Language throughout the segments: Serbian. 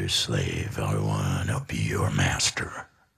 your slave. I want to be your master.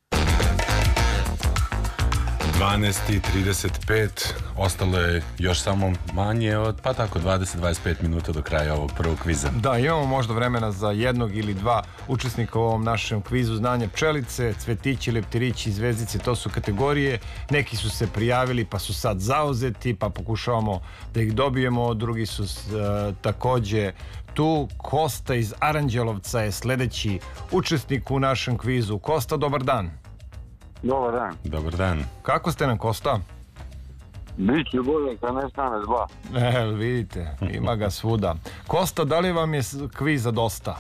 12:35, ostalo je još samo manje od, pa tako, 20-25 minuta do kraja ovog prvog kviza. Da, imamo možda vremena za jednog ili dva učesnika u ovom našem kvizu znanja pčelice, cvetići, leptirići, zvezdice, to su kategorije. Neki su se prijavili pa su sad zauzeti, pa pokušavamo da ih dobijemo, drugi su takođe tu. Kosta iz Aranđelovca je sledeći učesnik u našem kvizu. Kosta, dobar dan. Dobar dan. Dobar dan. Kako ste nam, Kosta? Biće bolje kad ne stane zba. Vidite, ima ga svuda. Kosta, da li vam je kviza dosta?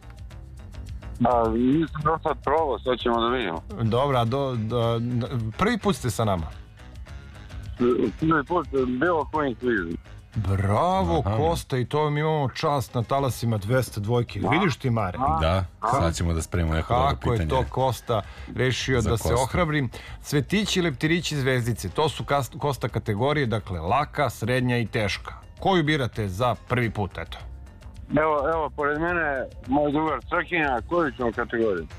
Nisam do sad probao, sad ćemo da vidimo. Dobra, prvi put ste sa nama. Prvi put bilo kojim kvizu. Bravo, Kosta, i to mi imamo čast na talasima 202. Vidiš ti, Mare? Da, sad ćemo da spremimo neko dobro pitanje. Kako je to Kosta rešio da se ohrabri. Cvetići, leptirići, zvezdice, to su Kosta kategorije, dakle laka, srednja i teška. Koju birate za prvi put, eto? Evo, pored mene moj drugar Crkinja, koju ćemo kategoriju?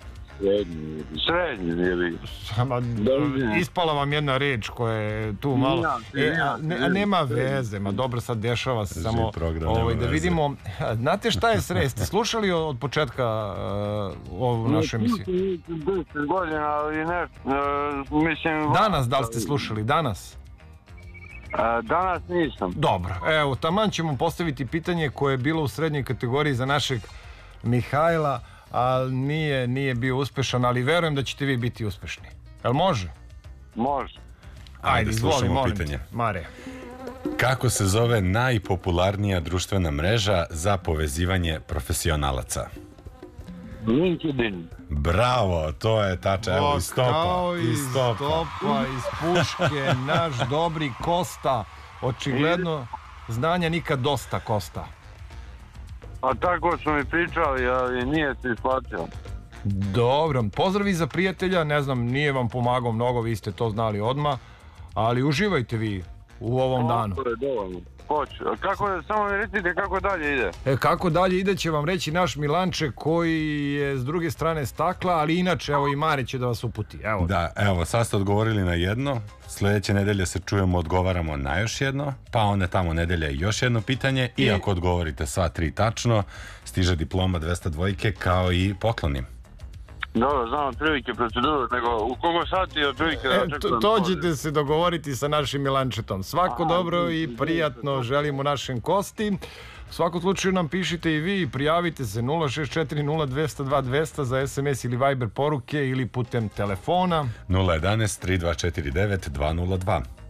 Srednji nije vidio. Ispala vam jedna reč koja je tu malo... Nema veze, ma dobro, sad dešava se samo da vidimo. Znate šta je sred? Ste slušali od početka ovu našu emisiju? 10 godina, ali nešto, mislim... Danas, da li ste slušali? Danas? Danas nisam. Dobro, evo, taman ćemo postaviti pitanje koje je bilo u srednjoj kategoriji za našeg Mihajla, ali nije bio uspešan, ali verujem da ćete vi biti uspešni. Jel može? Može. Ajde, izvoli, molim pitanje. Mare. Kako se zove najpopularnija društvena mreža za povezivanje profesionalaca? LinkedIn. Bravo, to je tača, evo, iz stopa. Kao iz stopa, iz puške, naš dobri Kosta. Očigledno, znanja nikad dosta, Kosta. A tako smo mi pričali, ali nije se isplatilo. Dobro, pozdravi za prijatelja, ne znam, nije vam pomagao mnogo, vi ste to znali odmah, ali uživajte vi u ovom danu. To je dovoljno. Samo mi recite kako dalje ide. Kako dalje ide će vam reći naš Milanče koji je s druge strane stakla, ali inače, evo i Mare će da vas uputi. Evo. Da, evo, sad ste odgovorili na jedno, sledeće nedelje se čujemo, odgovaramo na još jedno, pa onda tamo nedelja i još jedno pitanje i ako odgovorite sva 3 tačno, stiže diploma 202 kao i pokloni. Dobro, znam otprilike proceduru, nego u koliko sati otprilike da očekujem? To ćete se dogovoriti sa našim Milančetom. Svako dobro i prijatno želimo našem Kosti. U svakom slučaju nam pišite i vi, prijavite se 064 0202 200 za SMS ili Viber poruke ili putem telefona 011 3249 202.